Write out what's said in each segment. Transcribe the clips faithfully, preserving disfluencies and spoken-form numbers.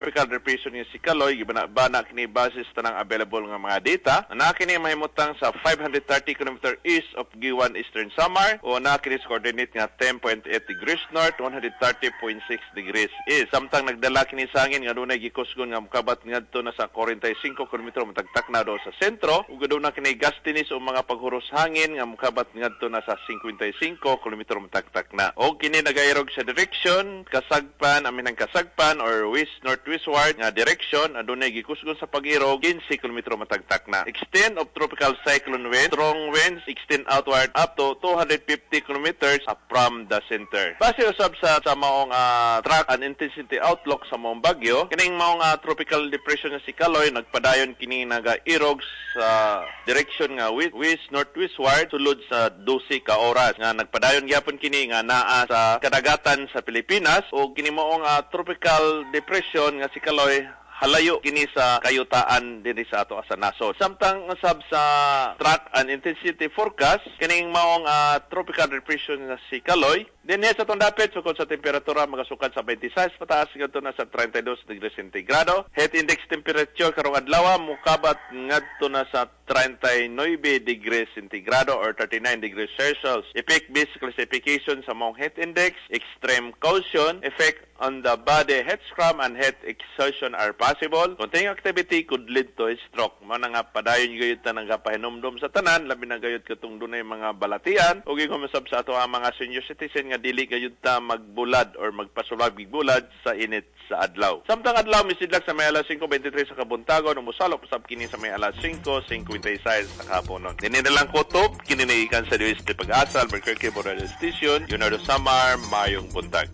tropical depression nga si Kaloy, gibana-bana kini basis tanang available nga mga data. Na kini mahimutang sa five hundred thirty kilometers east of Giwan Eastern Samar o na kini sa coordinate nga ten point eight degrees north, one hundred thirty point six degrees east. Samtang nagdala kini sa hangin nga dunay gikusgon nga mokabat ngadto na sa forty-five kilometers matagtak na do sa sentro ug aduna kini gastinis o mga paghuros hangin nga mokabat ngadto na sa fifty-five kilometers matagtak na. O kini nagairog sa direction kasagpan amin ang kasagpan or west northwestward nga direction adunay gikusgon sa pag-irog fifteen kilometers matagtak na. Extent of tropical cyclone wind, strong winds extend outward up to two hundred fifty kilometers from the center. Base usab sa sa maong uh, track and intensity outlook sa maong bagyo, kining maong uh, tropical depression nga si Kaloy nagpadayon kini naga-irog sa direction nga west, west northwestward sulod sa twelve ka oras nga nagpadayon gyapon kini nga naa sa kadagatan sa Pilipinas o kini maong uh, tropical depression nga si Kaloy halayo kini sa kayutaan dinhi sa ato sa nasod. Samtang usab sa track and intensity forecast kining maong uh, tropical depression nga si Kaloy dinhi sa tong dapit sukod sa temperatura magasukad sa twenty-six pataas ngadto na sa thirty-two degrees centigrado. Heat index temperature karong adlaw mukabat ngadto na sa thirty-nine degrees centigrado or thirty-nine degrees Celsius. Effect based classification sa maong heat index, extreme caution, effect on the body, heat cramp and heat exhaustion are possible. Continuing activity could lead to a stroke. Mao na nga padayon gayud ta nagapahinomdom sa tanan labi na gayud katong dunay mga balatian ug gihumasab sa ato ang mga senior citizen nga dili gayud ta magbulad or magpasulag bulad sa init sa adlaw. Samtang adlaw misidlak sa may alas five twenty-three sa kabuntagon ug mosalop usab kini sa may alas five fifty-six sa kahaponon. Dinhi na lang kutob kini naikan sa Dios ti Pag-asa Albuquerque Radio Station, Leonardo Samar, mayong buntag.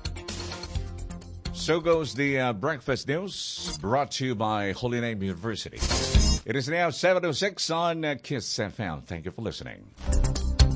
So goes the uh, breakfast news brought to you by Holy Name University. It is now seven oh six on uh, Kiss F M. Thank you for listening.